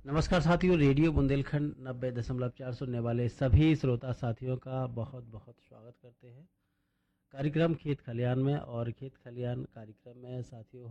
नमस्कार साथियों, रेडियो बुंदेलखंड 90.4 सुनने वाले सभी श्रोता साथियों का बहुत बहुत स्वागत करते हैं कार्यक्रम खेत खलियान में। और खेत खलियान कार्यक्रम में साथियों